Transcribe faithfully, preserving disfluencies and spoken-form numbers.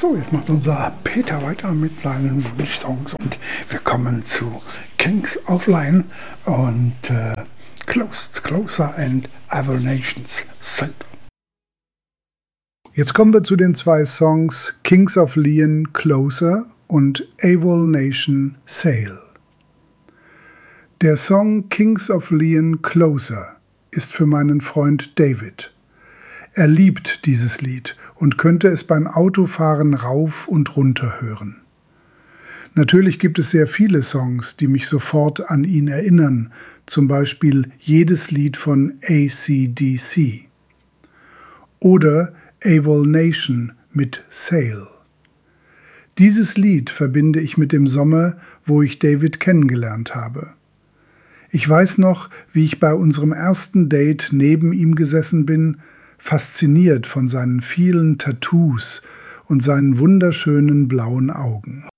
So, jetzt macht unser Peter weiter mit seinen Wunschsongs und wir kommen zu Kings of Lion und äh, Close, Closer and Other Nations Sail. Jetzt kommen wir zu den zwei Songs Kings of Leon, Closer und Avil Nation, Sail. Der Song Kings of Leon, Closer ist für meinen Freund David. Er liebt dieses Lied und könnte es beim Autofahren rauf und runter hören. Natürlich gibt es sehr viele Songs, die mich sofort an ihn erinnern, zum Beispiel jedes Lied von A C D C. Oder Avil Nation mit Sail. Dieses Lied verbinde ich mit dem Sommer, wo ich David kennengelernt habe. Ich weiß noch, wie ich bei unserem ersten Date neben ihm gesessen bin, fasziniert von seinen vielen Tattoos und seinen wunderschönen blauen Augen.